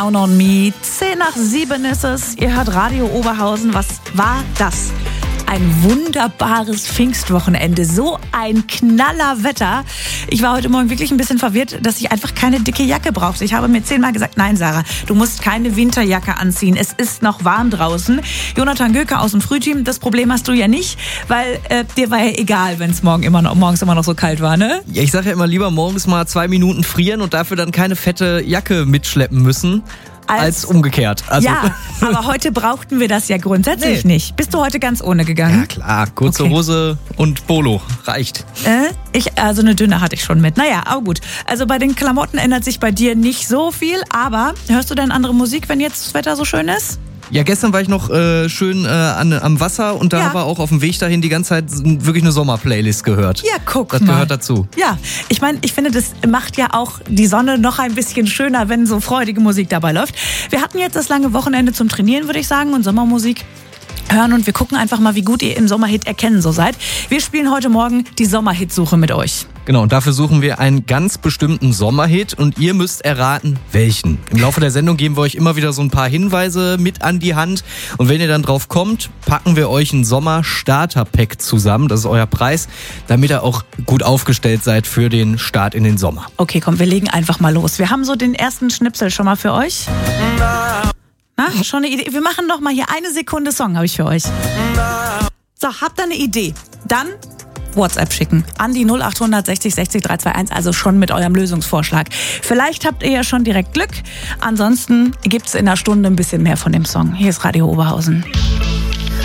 Down on Me. 6:10 ist es. Ihr hört Radio Oberhausen. Was war das? Ein wunderbares Pfingstwochenende. So ein knaller Wetter. Ich war heute Morgen wirklich ein bisschen verwirrt, dass ich einfach keine dicke Jacke brauchte. Ich habe mir 10-mal gesagt, nein Sarah, du musst keine Winterjacke anziehen. Es ist noch warm draußen. Jonathan Göke aus dem Frühteam, das Problem hast du ja nicht, weil dir war ja egal, wenn es morgens immer noch so kalt war, ne? Ja, ich sage ja immer lieber morgens mal 2 Minuten frieren und dafür dann keine fette Jacke mitschleppen müssen. Als umgekehrt. Also ja, aber heute brauchten wir das ja grundsätzlich nicht. Bist du heute ganz ohne gegangen? Ja klar, kurze Hose und Polo, reicht. Also eine dünne hatte ich schon mit. Naja, aber gut. Also bei den Klamotten ändert sich bei dir nicht so viel, aber hörst du denn andere Musik, wenn jetzt das Wetter so schön ist? Ja, gestern war ich noch schön am Wasser und da war auch auf dem Weg dahin die ganze Zeit wirklich eine Sommerplaylist gehört. Ja, guck das mal. Das gehört dazu. Ja, ich meine, ich finde, das macht ja auch die Sonne noch ein bisschen schöner, wenn so freudige Musik dabei läuft. Wir hatten jetzt das lange Wochenende zum Trainieren, würde ich sagen, und Sommermusik hören und wir gucken einfach mal, wie gut ihr im Sommerhit erkennen so seid. Wir spielen heute Morgen die Sommerhitsuche mit euch. Genau, und dafür suchen wir einen ganz bestimmten Sommerhit und ihr müsst erraten, welchen. Im Laufe der Sendung geben wir euch immer wieder so ein paar Hinweise mit an die Hand und wenn ihr dann drauf kommt, packen wir euch ein Sommer-Starter-Pack zusammen. Das ist euer Preis, damit ihr auch gut aufgestellt seid für den Start in den Sommer. Okay, komm, wir legen einfach mal los. Wir haben so den ersten Schnipsel schon mal für euch. Na, schon eine Idee? Wir machen noch mal hier 1 Sekunde Song, habe ich für euch. So, habt ihr eine Idee? Dann WhatsApp schicken an die 0800 60 60 321, also schon mit eurem Lösungsvorschlag. Vielleicht habt ihr ja schon direkt Glück. Ansonsten gibt's in einer Stunde ein bisschen mehr von dem Song. Hier ist Radio Oberhausen.